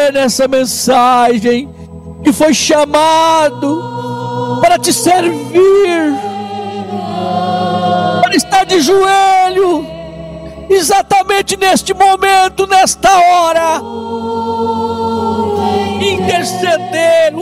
você nessa mensagem, que foi chamado para te servir, para estar de joelho, exatamente neste momento, nesta